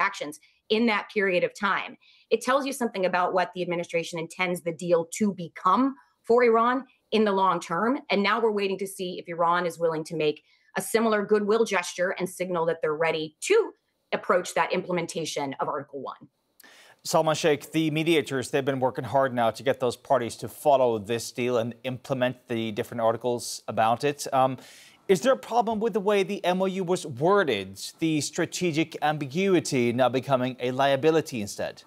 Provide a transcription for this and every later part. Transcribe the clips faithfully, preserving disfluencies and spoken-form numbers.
actions in that period of time. It tells you something about what the administration intends the deal to become for Iran in the long term. And now we're waiting to see if Iran is willing to make a similar goodwill gesture and signal that they're ready to approach that implementation of Article one. Salman Sheikh, the mediators, they've been working hard now to get those parties to follow this deal and implement the different articles about it. Um, is there a problem with the way the M O U was worded, the strategic ambiguity now becoming a liability instead?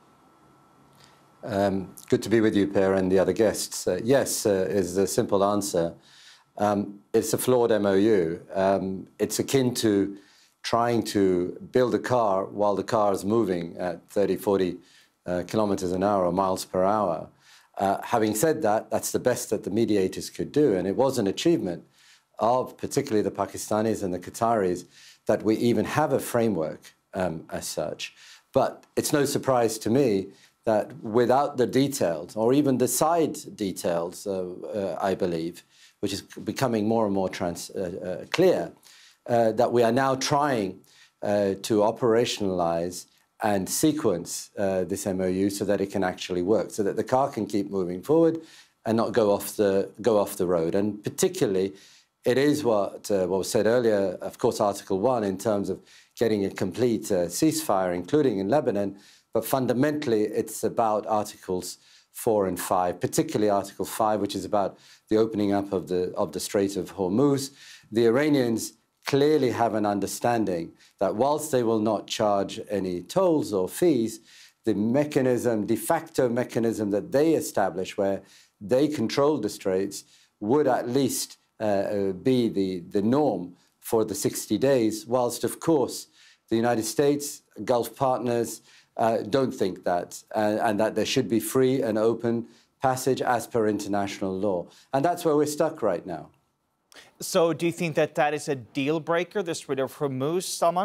Um, good to be with you, Per, and the other guests. Uh, yes, uh, is the simple answer. Um, it's a flawed M O U. Um, it's akin to trying to build a car while the car is moving at thirty, forty uh, kilometers an hour or miles per hour. Uh, having said that, that's the best that the mediators could do, and it was an achievement of particularly the Pakistanis and the Qataris that we even have a framework um, as such. But it's no surprise to me that without the details, or even the side details, uh, uh, I believe, which is becoming more and more trans uh, uh, clear, uh, that we are now trying uh, to operationalize and sequence uh, this M O U so that it can actually work, so that the car can keep moving forward and not go off the, go off the road. And particularly, it is what, uh, what was said earlier, of course, Article one, in terms of getting a complete uh, ceasefire, including in Lebanon. But fundamentally, it's about Articles four and five, particularly Article five, which is about the opening up of the, of the Strait of Hormuz. The Iranians clearly have an understanding that whilst they will not charge any tolls or fees, the mechanism, de facto mechanism that they establish where they control the straits would at least uh, be the, the norm for the sixty days, whilst, of course, the United States, Gulf partners, Uh, don't think that, uh, and that there should be free and open passage as per international law. And that's where we're stuck right now. So do you think that that is a deal breaker, the Strait of Hormuz, Salman?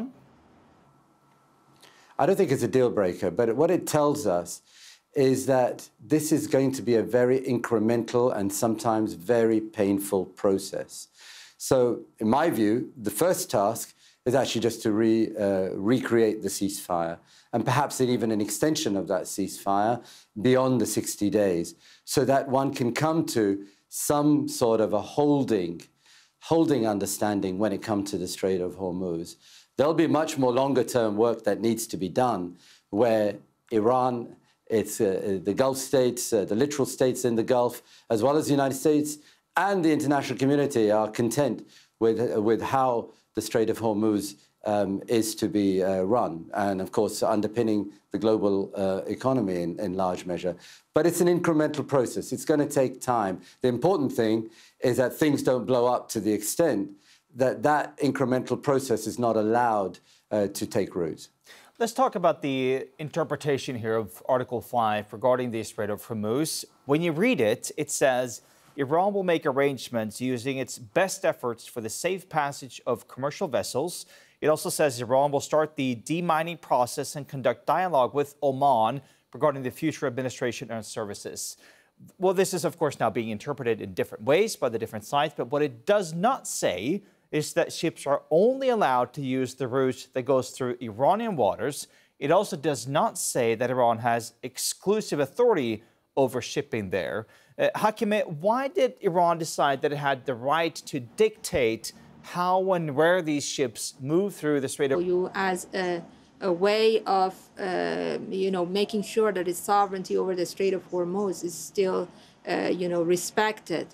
I don't think it's a deal breaker, but what it tells us is that this is going to be a very incremental and sometimes very painful process. So in my view, the first task is actually just to re, uh, recreate the ceasefire, and perhaps even an extension of that ceasefire beyond the sixty days, so that one can come to some sort of a holding, holding understanding when it comes to the Strait of Hormuz. There'll be much more longer-term work that needs to be done, where Iran, it's uh, the Gulf states, uh, the littoral states in the Gulf, as well as the United States and the international community are content with, uh, with how the Strait of Hormuz um, is to be uh, run, and of course underpinning the global uh, economy in, in large measure. But it's an incremental process. It's going to take time. The important thing is that things don't blow up to the extent that that incremental process is not allowed uh, to take root. Let's talk about the interpretation here of Article five regarding the Strait of Hormuz. When you read it, it says, Iran will make arrangements using its best efforts for the safe passage of commercial vessels. It also says Iran will start the demining process and conduct dialogue with Oman regarding the future administration and services. Well, this is, of course, now being interpreted in different ways by the different sides, but what it does not say is that ships are only allowed to use the route that goes through Iranian waters. It also does not say that Iran has exclusive authority over shipping there. Uh, Hakimeh, why did Iran decide that it had the right to dictate how and where these ships move through the Strait of Hormuz as a, a way of, uh, you know, making sure that its sovereignty over the Strait of Hormuz is still, uh, you know, respected?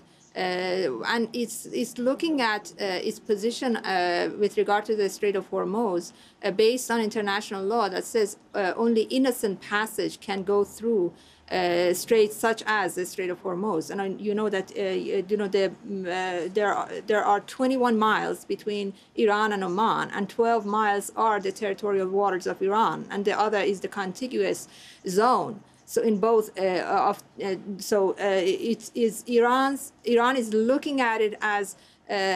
Uh, and it's, it's looking at uh, its position uh, with regard to the Strait of Hormuz uh, based on international law that says uh, only innocent passage can go through Uh, straits such as the Strait of Hormuz, and uh, you know that uh, you know the, uh, there are, there are twenty-one miles between Iran and Oman, and twelve miles are the territorial waters of Iran, and the other is the contiguous zone. So in both uh, of uh, so uh, it is Iran's Iran is looking at it as uh,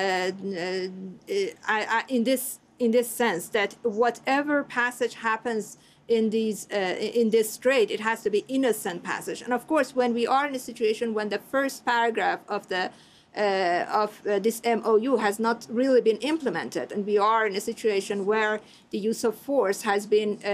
uh, I, I, in this in this sense that whatever passage happens in these uh, in this strait, it has to be innocent passage. And of course, when we are in a situation when the first paragraph of the uh, of uh, this M O U has not really been implemented, and we are in a situation where the use of force has been uh,